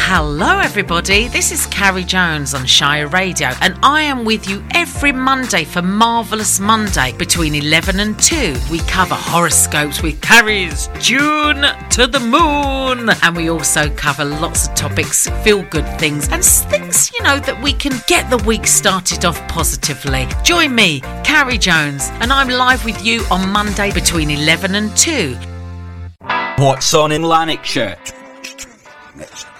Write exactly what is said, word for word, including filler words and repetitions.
Hello everybody, this is Carrie Jones on Shire Radio and I am with you every Monday for Marvellous Monday between eleven and two. We cover horoscopes with Carrie's June to the moon, and we also cover lots of topics, feel good things and things, you know, that we can get the week started off positively. Join me, Carrie Jones, and I'm live with you on Monday between eleven and two. What's on in Lanarkshire?